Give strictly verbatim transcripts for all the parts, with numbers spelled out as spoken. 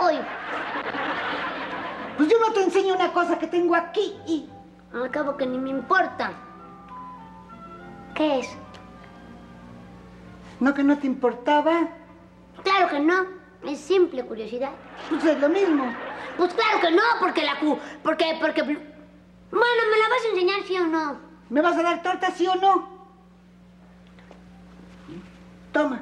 voy. Pues yo no te enseño una cosa que tengo aquí y... Al cabo que ni me importa. ¿Qué es? ¿No que no te importaba? Claro que no. Es simple curiosidad. Pues es lo mismo. Pues claro que no, porque la cu... Porque, porque... Bueno, ¿me la vas a enseñar, sí o no? ¿Me vas a dar torta, sí o no? Toma.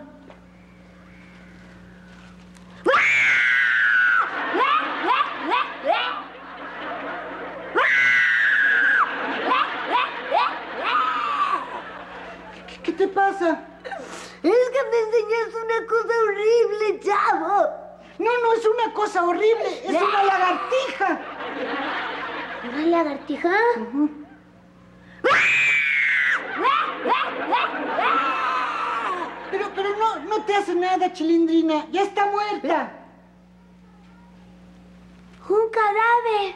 ¿Qué, qué te pasa? Es que me enseñaste una cosa horrible, chavo. No, no es una cosa horrible, es una lagartija. ¿Una lagartija? Uh-huh. Pero, pero no, no te hace nada, Chilindrina. Ya está muerta. Un cadáver.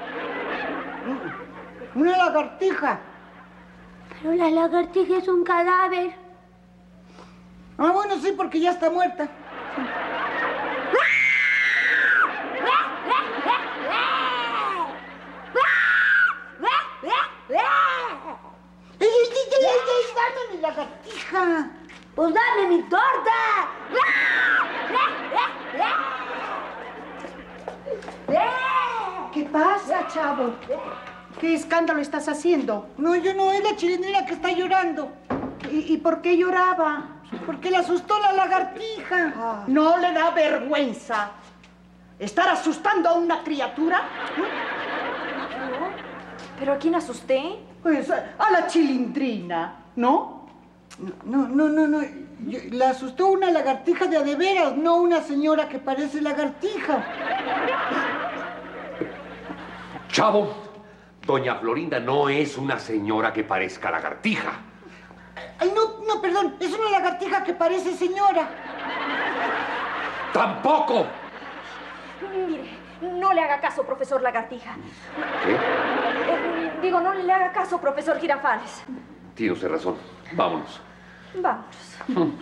Una lagartija. Pero la lagartija es un cadáver. Ah, bueno, sí, porque ya está muerta. ¡Ey, ey, ey, ey, ey! ¡Dame mi lagartija! ¡Pues dame mi torta! ¿Qué pasa, chavo? ¿Qué escándalo estás haciendo? No, yo no, es la Chilindrina que está llorando. ¿Y, y por qué lloraba? Porque le asustó la lagartija. Ah. ¿No le da vergüenza estar asustando a una criatura? ¿Pero a quién asusté? Pues a, a la Chilindrina, ¿no? No, no, no, no. Yo, le asustó una lagartija de a de veras, no una señora que parece lagartija. Chavo, doña Florinda no es una señora que parezca lagartija. Ay, no, no, perdón. Es una lagartija que parece señora. ¡Tampoco! Mire, no le haga caso, profesor Lagartija. ¿Qué? Eh, digo, no le haga caso, profesor Girafales. Tiene usted razón. Vámonos. Vámonos.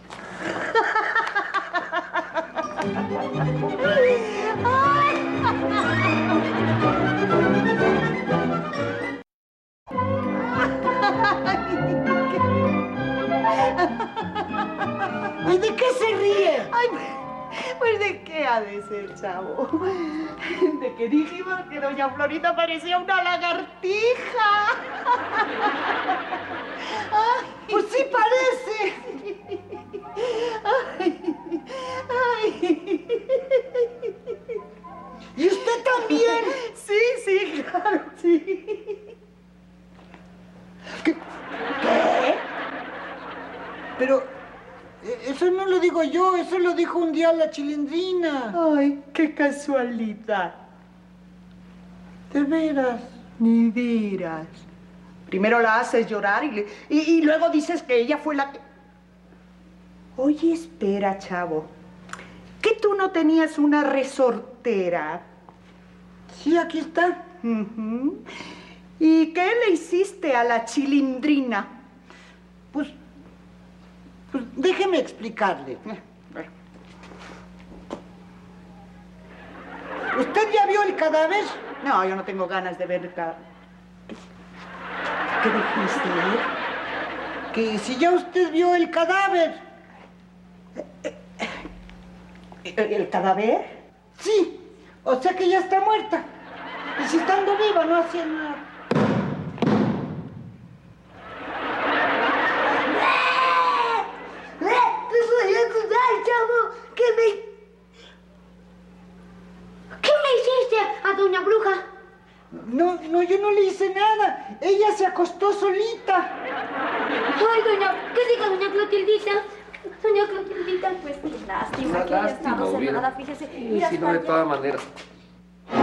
Ay, ¿de qué se ríe? Ay, pues ¿de qué ha de ser, chavo? De que dijimos que doña Florita parecía una lagartija. Ay, pues sí parece. Ay, ay. ¿Y usted también? Sí, sí, claro, sí. ¿Qué? ¿Qué? Pero eso no lo digo yo, eso lo dijo un día la Chilindrina. Ay, qué casualidad. ¿De veras? Ni veras. Primero la haces llorar y, le, y, y luego dices que ella fue la que... Oye, espera, chavo. ¿Que tú no tenías una resortera? Sí, aquí está. Uh-huh. ¿Y qué le hiciste a la Chilindrina? Pues, pues déjeme explicarle. ¿Usted ya vio el cadáver? No, yo no tengo ganas de ver el cadáver. ¿Qué, ¿Qué dijiste? Que si ya usted vio el cadáver. ¿El, el cadáver? Sí, o sea que ya está muerta. Y si estando viva no hacía nada. ¡Te voy a contar, chavo! ¿Qué me... ¿Qué le hiciste a doña Bruja? No, no, yo no le hice nada. Ella se acostó solita. Ay, doña... ¿Qué diga doña Clotildita? Doña Clotildita, Pues qué lástima, Una que haya lástima, estado hubiera. cerrada, fíjese. Sí, Mira, si no, de hasta todas allá. maneras.